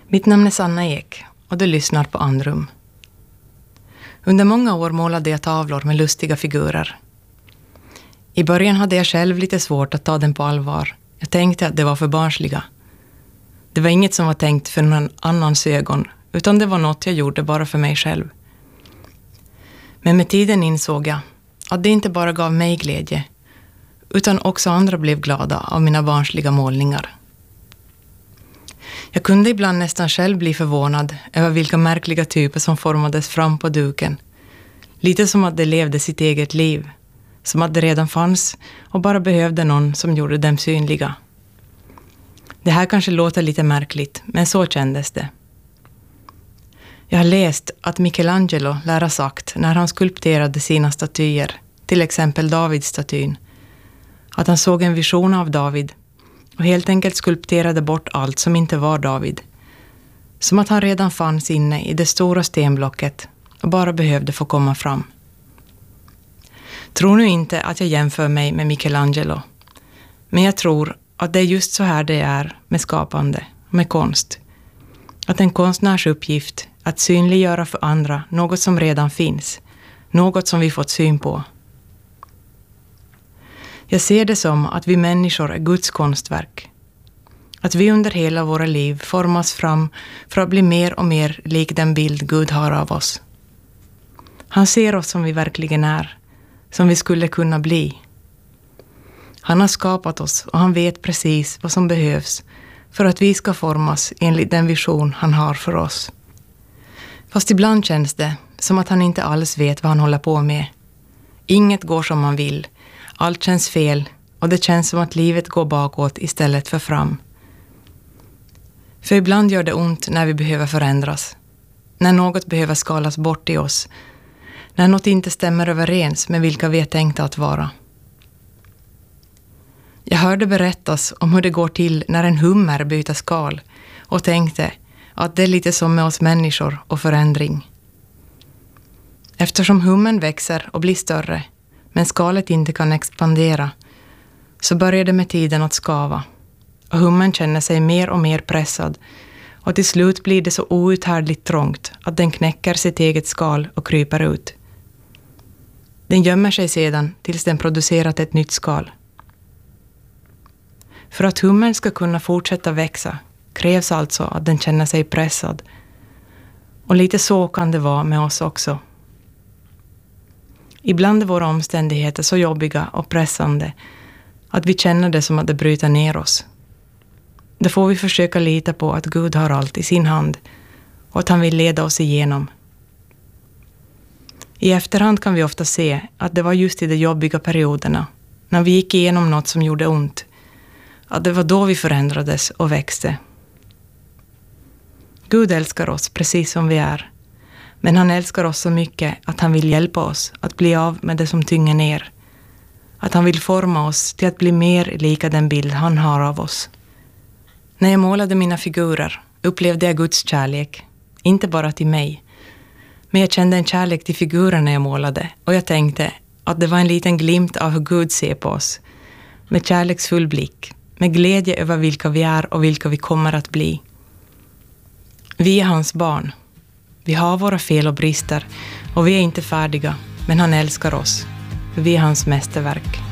Mitt namn är Sanna Ek och du lyssnar på Andrum. Under många år målade jag tavlor med lustiga figurer. I början hade jag själv lite svårt att ta den på allvar. Jag tänkte att det var för barnsliga. Det var inget som var tänkt för någon annans ögon, utan det var något jag gjorde bara för mig själv. Men med tiden insåg jag att det inte bara gav mig glädje, utan också andra blev glada av mina barnsliga målningar. Jag kunde ibland nästan själv bli förvånad över vilka märkliga typer som formades fram på duken. Lite som att de levde sitt eget liv, som att det redan fanns och bara behövde någon som gjorde dem synliga. Det här kanske låter lite märkligt, men så kändes det. Jag har läst att Michelangelo lär ha sagt när han skulpterade sina statyer, till exempel Davidstatyn, att han såg en vision av David och helt enkelt skulpterade bort allt som inte var David. Som att han redan fanns inne i det stora stenblocket och bara behövde få komma fram. Tror nu inte att jag jämför mig med Michelangelo, men jag tror att det är just så här det är med skapande, med konst. Att en konstnärs uppgift att synliggöra för andra något som redan finns, något som vi fått syn på. Jag ser det som att vi människor är Guds konstverk. Att vi under hela våra liv formas fram för att bli mer och mer lik den bild Gud har av oss. Han ser oss som vi verkligen är, som vi skulle kunna bli. Han har skapat oss och han vet precis vad som behövs för att vi ska formas enligt den vision han har för oss. Fast ibland känns det som att han inte alls vet vad han håller på med. Inget går som man vill. Allt känns fel och det känns som att livet går bakåt istället för fram. För ibland gör det ont när vi behöver förändras. När något behöver skalas bort i oss. När något inte stämmer överens med vilka vi är tänkta att vara. Jag hörde berättas om hur det går till när en hummer byter skal och tänkte att det är lite som med oss människor och förändring. Eftersom hummern växer och blir större men skalet inte kan expandera så börjar det med tiden att skava och hummern känner sig mer och mer pressad och till slut blir det så outhärdligt trångt att den knäcker sitt eget skal och kryper ut. Den gömmer sig sedan tills den producerat ett nytt skal. För att hummern ska kunna fortsätta växa krävs alltså att den känner sig pressad. Och lite så kan det vara med oss också. Ibland är våra omständigheter så jobbiga och pressande att vi känner det som att det bryter ner oss. Då får vi försöka lita på att Gud har allt i sin hand och att han vill leda oss igenom. I efterhand kan vi ofta se att det var just i de jobbiga perioderna, när vi gick igenom något som gjorde ont, att det var då vi förändrades och växte. Gud älskar oss precis som vi är, men han älskar oss så mycket att han vill hjälpa oss att bli av med det som tynger ner. Att han vill forma oss till att bli mer lika den bild han har av oss. När jag målade mina figurer upplevde jag Guds kärlek, inte bara till mig. Men jag kände en kärlek till figurerna jag målade och jag tänkte att det var en liten glimt av hur Gud ser på oss. Med kärleksfull blick, med glädje över vilka vi är och vilka vi kommer att bli. Vi är hans barn. Vi har våra fel och brister och vi är inte färdiga, men han älskar oss. För vi är hans mästerverk.